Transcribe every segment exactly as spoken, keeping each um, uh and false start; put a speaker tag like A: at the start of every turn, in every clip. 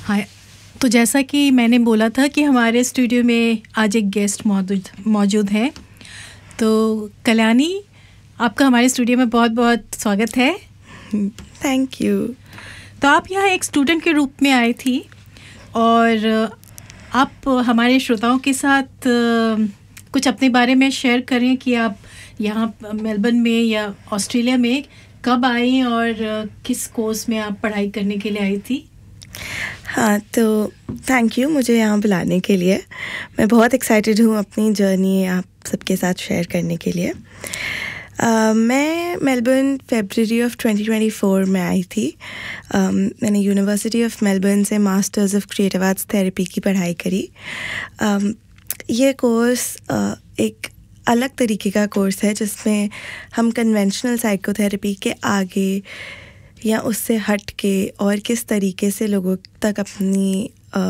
A: हाँ, तो जैसा कि मैंने बोला था कि हमारे स्टूडियो में आज एक गेस्ट मौजूद मौजूद है, तो कल्याणी, आपका हमारे स्टूडियो में बहुत बहुत स्वागत है।
B: Thank you.
A: तो आप यहाँ एक स्टूडेंट के रूप में आई थी और आप हमारे श्रोताओं के साथ कुछ अपने बारे में शेयर करें कि आप यहाँ मेलबर्न में या ऑस्ट्रेलिया में कब आई और किस कोर्स में आप पढ़ाई करने के लिए आई थी।
B: हाँ, तो थैंक यू मुझे यहाँ बुलाने के लिए। मैं बहुत एक्साइटेड हूँ अपनी जर्नी आप सबके साथ शेयर करने के लिए। uh, मैं Melbourne February of twenty twenty four में आई थी। um, मैंने यूनिवर्सिटी ऑफ मेलबर्न से masters of creative arts therapy की पढ़ाई करी। um, ये कोर्स uh, एक अलग तरीके का कोर्स है जिसमें हम कन्वेंशनल साइकोथेरेपी के आगे या उससे हट के और किस तरीके से लोगों तक अपनी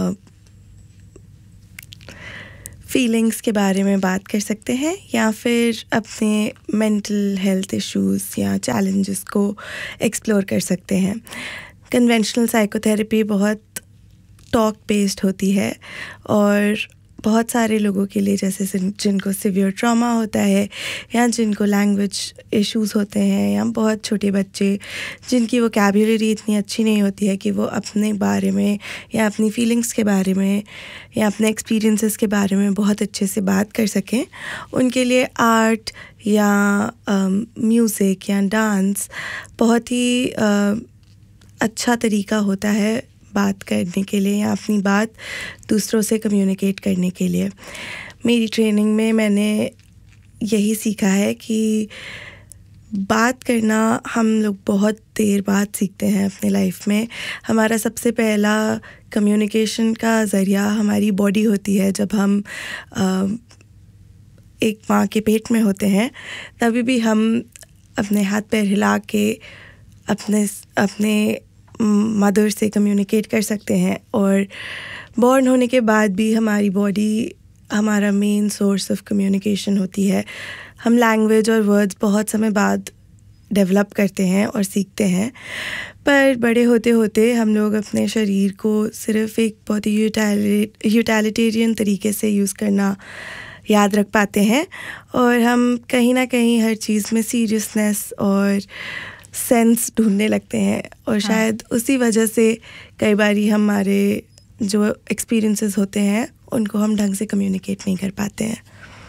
B: फीलिंग्स uh, के बारे में बात कर सकते हैं या फिर अपने मेंटल हेल्थ इश्यूज या चैलेंजेस को एक्सप्लोर कर सकते हैं। कन्वेंशनल साइकोथेरेपी बहुत टॉक बेस्ड होती है और बहुत सारे लोगों के लिए, जैसे जिनको सिवियर ट्रॉमा होता है या जिनको लैंग्वेज इश्यूज़ होते हैं या बहुत छोटे बच्चे जिनकी वोकैबुलरी इतनी अच्छी नहीं होती है कि वो अपने बारे में या अपनी फीलिंग्स के बारे में या अपने एक्सपीरियंसेस के बारे में बहुत अच्छे से बात कर सकें, उनके लिए आर्ट या म्यूज़िक या डांस बहुत ही uh, अच्छा तरीका होता है बात करने के लिए या अपनी बात दूसरों से कम्युनिकेट करने के लिए। मेरी ट्रेनिंग में मैंने यही सीखा है कि बात करना हम लोग बहुत देर बाद सीखते हैं अपने लाइफ में। हमारा सबसे पहला कम्युनिकेशन का ज़रिया हमारी बॉडी होती है। जब हम आ, एक माँ के पेट में होते हैं तभी भी हम अपने हाथ पैर हिला के अपने अपने मदर से कम्युनिकेट कर सकते हैं और बॉर्न होने के बाद भी हमारी बॉडी हमारा मेन सोर्स ऑफ कम्युनिकेशन होती है। हम लैंग्वेज और वर्ड्स बहुत समय बाद डेवलप करते हैं और सीखते हैं, पर बड़े होते होते हम लोग अपने शरीर को सिर्फ एक बहुत ही यूटिलिटेरियन तरीके से यूज़ करना याद रख पाते हैं और हम कहीं ना कहीं हर चीज़ में सीरियसनेस और सेंस ढूंढने लगते हैं और शायद हाँ. उसी वजह से कई बारी हमारे जो एक्सपीरियंसेस होते हैं उनको हम ढंग से कम्युनिकेट नहीं कर पाते हैं।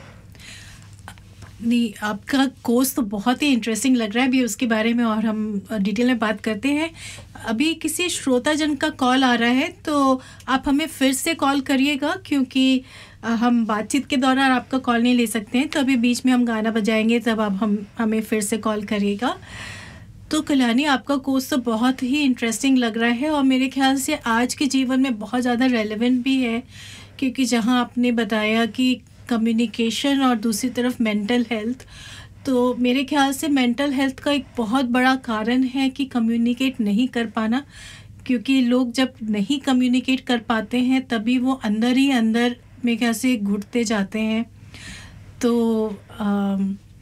A: नहीं, आपका कोर्स तो बहुत ही इंटरेस्टिंग लग रहा है। अभी उसके बारे में और हम डिटेल में बात करते हैं। अभी किसी श्रोताजन का कॉल आ रहा है, तो आप हमें फिर से कॉल करिएगा क्योंकि हम बातचीत के दौरान आपका कॉल नहीं ले सकते हैं। तो अभी बीच में हम गाना बजाएंगे, तब आप हम हमें फिर से कॉल करिएगा। तो कल्याणी, आपका कोर्स तो बहुत ही इंटरेस्टिंग लग रहा है और मेरे ख्याल से आज के जीवन में बहुत ज़्यादा रेलेवेंट भी है, क्योंकि जहां आपने बताया कि कम्युनिकेशन और दूसरी तरफ मेंटल हेल्थ, तो मेरे ख्याल से मेंटल हेल्थ का एक बहुत बड़ा कारण है कि कम्युनिकेट नहीं कर पाना, क्योंकि लोग जब नहीं कम्युनिकेट कर पाते हैं तभी वो अंदर ही अंदर मेरे ख्याल से घुटते जाते हैं। तो आ,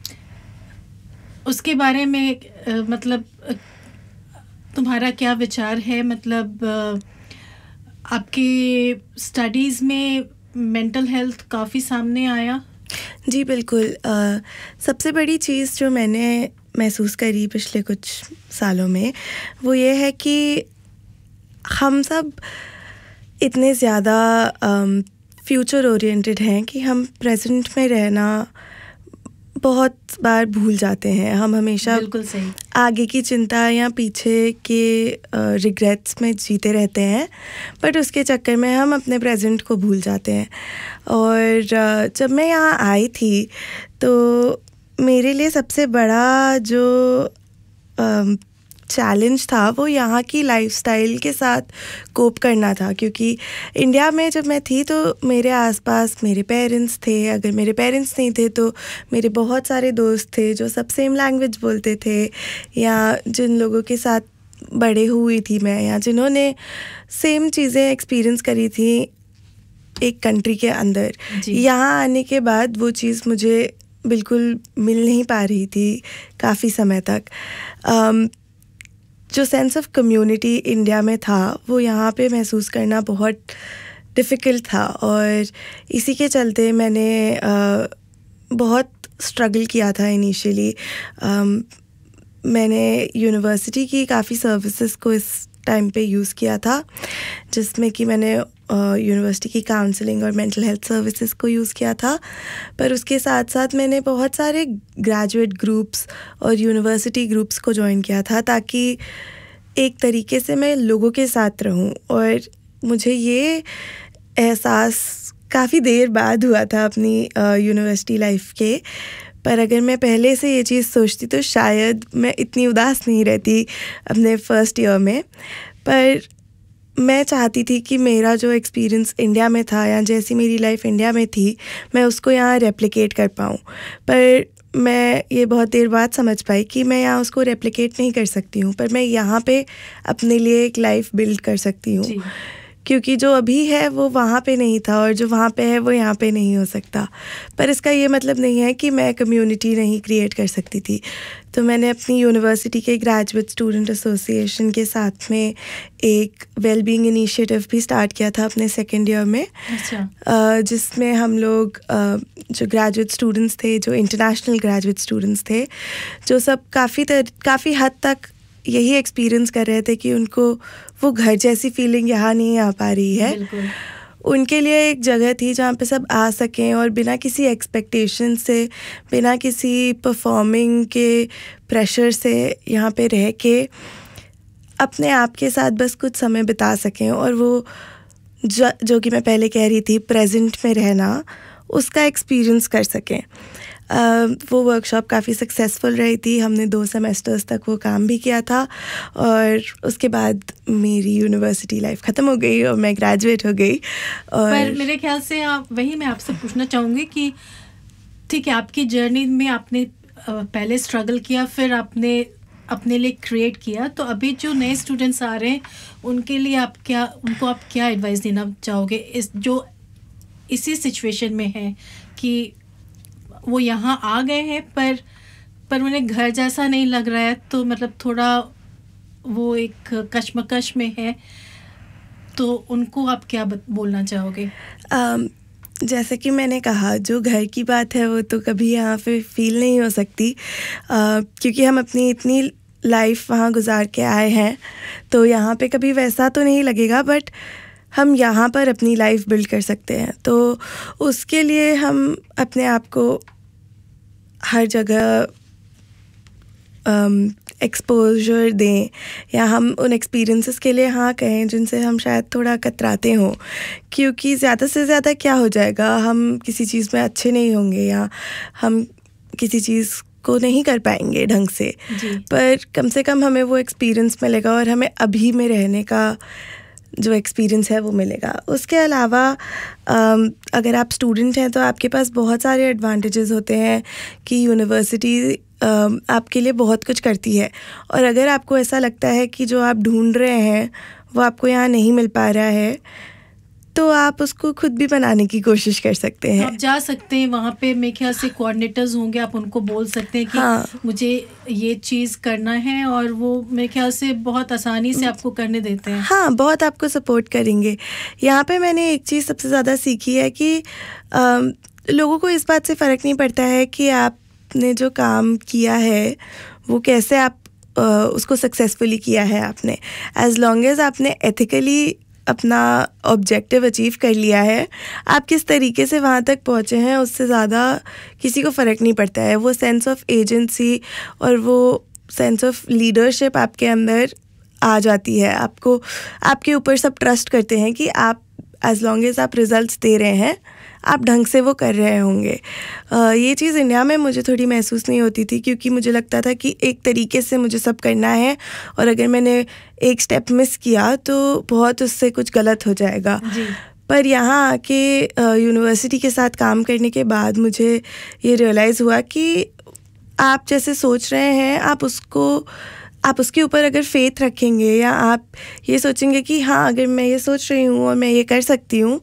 A: उसके बारे में आ, मतलब तुम्हारा क्या विचार है? मतलब आ, आपके स्टडीज़ में मेंटल हेल्थ काफ़ी सामने आया?
B: जी बिल्कुल। आ, सबसे बड़ी चीज़ जो मैंने महसूस करी पिछले कुछ सालों में वो ये है कि हम सब इतने ज़्यादा फ्यूचर ओरिएंटेड हैं कि हम प्रेजेंट में रहना बहुत बार भूल जाते हैं। हम हमेशा
A: बिल्कुल सही
B: आगे की चिंता या पीछे के रिग्रेट्स में जीते रहते हैं, बट उसके चक्कर में हम अपने प्रेजेंट को भूल जाते हैं। और जब मैं यहाँ आई थी तो मेरे लिए सबसे बड़ा जो चैलेंज था वो यहाँ की लाइफस्टाइल के साथ कोप करना था, क्योंकि इंडिया में जब मैं थी तो मेरे आसपास मेरे पेरेंट्स थे। अगर मेरे पेरेंट्स नहीं थे तो मेरे बहुत सारे दोस्त थे जो सब सेम लैंग्वेज बोलते थे, या जिन लोगों के साथ बड़े हुई थी मैं, या जिन्होंने सेम चीज़ें एक्सपीरियंस करी थी एक कंट्री के अंदर। यहाँ आने के बाद वो चीज़ मुझे बिल्कुल मिल नहीं पा रही थी काफ़ी समय तक। um, जो सेंस ऑफ कम्युनिटी इंडिया में था वो यहाँ पे महसूस करना बहुत डिफ़िकल्ट था, और इसी के चलते मैंने uh, बहुत स्ट्रगल किया था इनिशियली। um, मैंने यूनिवर्सिटी की काफ़ी सर्विसेज को इस टाइम पे यूज़ किया था, जिसमें कि मैंने यूनिवर्सिटी uh, की काउंसलिंग और मेंटल हेल्थ सर्विसेज को यूज़ किया था। पर उसके साथ साथ मैंने बहुत सारे ग्रेजुएट ग्रुप्स और यूनिवर्सिटी ग्रुप्स को ज्वाइन किया था, ताकि एक तरीके से मैं लोगों के साथ रहूं। और मुझे ये एहसास काफ़ी देर बाद हुआ था अपनी यूनिवर्सिटी लाइफ के, पर अगर मैं पहले से ये चीज़ सोचती तो शायद मैं इतनी उदास नहीं रहती अपने फर्स्ट ईयर में। पर मैं चाहती थी कि मेरा जो एक्सपीरियंस इंडिया में था, या जैसी मेरी लाइफ इंडिया में थी, मैं उसको यहाँ रेप्लिकेट कर पाऊँ। पर मैं ये बहुत देर बाद समझ पाई कि मैं यहाँ उसको रेप्लिकेट नहीं कर सकती हूँ, पर मैं यहाँ पे अपने लिए एक लाइफ बिल्ड कर सकती हूँ, क्योंकि जो अभी है वो वहाँ पे नहीं था, और जो वहाँ पे है वो यहाँ पे नहीं हो सकता। पर इसका ये मतलब नहीं है कि मैं कम्युनिटी नहीं क्रिएट कर सकती थी। तो मैंने अपनी यूनिवर्सिटी के ग्रेजुएट स्टूडेंट एसोसिएशन के साथ में एक वेलबींग इनिशिएटिव भी स्टार्ट किया था अपने सेकेंड ईयर में। अच्छा। जिसमें हम लोग जो ग्रेजुएट स्टूडेंट्स थे, जो इंटरनेशनल ग्रेजुएट स्टूडेंट्स थे, जो सब काफ़ी काफ़ी हद तक यही एक्सपीरियंस कर रहे थे कि उनको वो घर जैसी फीलिंग यहाँ नहीं आ पा रही है। उनके लिए एक जगह थी जहाँ पे सब आ सकें और बिना किसी एक्सपेक्टेशन से, बिना किसी परफॉर्मिंग के प्रेशर से यहाँ पे रह के अपने आप के साथ बस कुछ समय बिता सकें, और वो जो जो कि मैं पहले कह रही थी, प्रेजेंट में रहना, उसका एक्सपीरियंस कर सकें। Uh, वो वर्कशॉप काफ़ी सक्सेसफुल रही थी। हमने दो सेमेस्टर्स तक वो काम भी किया था, और उसके बाद मेरी यूनिवर्सिटी लाइफ ख़त्म हो गई और मैं ग्रेजुएट हो गई। और
A: पर मेरे ख्याल से आप, वही मैं आपसे पूछना चाहूँगी कि ठीक है, आपकी जर्नी में आपने पहले स्ट्रगल किया, फिर आपने अपने लिए क्रिएट किया, तो अभी जो नए स्टूडेंट्स आ रहे हैं उनके लिए आप क्या उनको आप क्या एडवाइस देना चाहोगे, इस जो इसी सिचुएशन में है कि वो यहाँ आ गए हैं पर पर उन्हें घर जैसा नहीं लग रहा है, तो मतलब थोड़ा वो एक कश्मकश में है, तो उनको आप क्या बोलना चाहोगे?
B: um, जैसे कि मैंने कहा, जो घर की बात है वो तो कभी यहाँ पे फील नहीं हो सकती, uh, क्योंकि हम अपनी इतनी लाइफ वहाँ गुजार के आए हैं, तो यहाँ पे कभी वैसा तो नहीं लगेगा। बट हम यहाँ पर अपनी लाइफ बिल्ड कर सकते हैं, तो उसके लिए हम अपने आप को हर जगह एक्सपोजर um, दें, या हम उन एक्सपीरियंसेस के लिए हाँ कहें जिनसे हम शायद थोड़ा कतराते हों, क्योंकि ज़्यादा से ज़्यादा क्या हो जाएगा, हम किसी चीज़ में अच्छे नहीं होंगे या हम किसी चीज़ को नहीं कर पाएंगे ढंग से, पर कम से कम हमें वो एक्सपीरियंस मिलेगा और हमें अभी में रहने का जो एक्सपीरियंस है वो मिलेगा। उसके अलावा अगर आप स्टूडेंट हैं तो आपके पास बहुत सारे एडवांटेजेस होते हैं कि यूनिवर्सिटी आपके लिए बहुत कुछ करती है, और अगर आपको ऐसा लगता है कि जो आप ढूंढ रहे हैं वो आपको यहाँ नहीं मिल पा रहा है, तो आप उसको खुद भी बनाने की कोशिश कर सकते हैं।
A: आप जा सकते हैं वहाँ पे, मेरे ख्याल से कोऑर्डिनेटर्स होंगे, आप उनको बोल सकते हैं कि हाँ, मुझे ये चीज़ करना है, और वो मेरे ख्याल से बहुत आसानी से आपको करने देते हैं।
B: हाँ, बहुत आपको सपोर्ट करेंगे। यहाँ पे मैंने एक चीज़ सबसे ज़्यादा सीखी है कि आ, लोगों को इस बात से फ़र्क नहीं पड़ता है कि आपने जो काम किया है वो कैसे आप आ, उसको सक्सेसफुली किया है आपने, एज लॉन्ग एज आपने एथिकली अपना ऑब्जेक्टिव अचीव कर लिया है, आप किस तरीके से वहाँ तक पहुँचे हैं उससे ज़्यादा किसी को फ़र्क नहीं पड़ता है। वो सेंस ऑफ एजेंसी और वो सेंस ऑफ लीडरशिप आपके अंदर आ जाती है, आपको आपके ऊपर सब ट्रस्ट करते हैं कि आप एज लॉन्ग एज आप रिज़ल्ट्स दे रहे हैं, आप ढंग से वो कर रहे होंगे। आ, ये चीज़ इंडिया में मुझे थोड़ी महसूस नहीं होती थी, क्योंकि मुझे लगता था कि एक तरीके से मुझे सब करना है, और अगर मैंने एक स्टेप मिस किया तो बहुत उससे कुछ गलत हो जाएगा। पर यहाँ आके यूनिवर्सिटी के साथ काम करने के बाद मुझे ये रियलाइज़ हुआ कि आप जैसे सोच रहे हैं, आप उसको आप उसके ऊपर अगर फेथ रखेंगे, या आप ये सोचेंगे कि हाँ अगर मैं ये सोच रही हूँ और मैं ये कर सकती हूँ,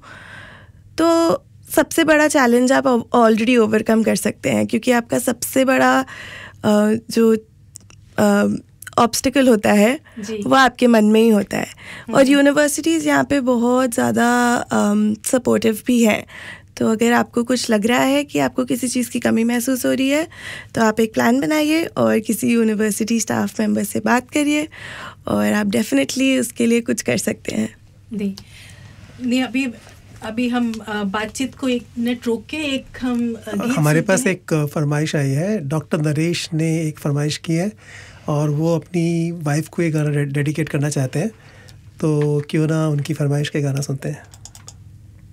B: तो सबसे बड़ा चैलेंज आप ऑलरेडी ओवरकम कर सकते हैं, क्योंकि आपका सबसे बड़ा जो ऑब्स्टिकल होता है वो आपके मन में ही होता है। और यूनिवर्सिटीज़ यहाँ पे बहुत ज़्यादा सपोर्टिव भी हैं। तो अगर आपको कुछ लग रहा है कि आपको किसी चीज़ की कमी महसूस हो रही है तो आप एक प्लान बनाइए और किसी यूनिवर्सिटी स्टाफ मेंबर से बात करिए और आप डेफिनेटली उसके लिए कुछ कर सकते हैं।
A: नहीं नहीं अभी अभी हम बातचीत को एक मिनट रोक के एक हम गीत
C: हमारे पास एक फरमाइश आई है। डॉक्टर नरेश ने एक फरमाइश की है और वो अपनी वाइफ को ये गाना डेडिकेट करना चाहते हैं, तो क्यों ना उनकी फरमाइश के गाना सुनते हैं।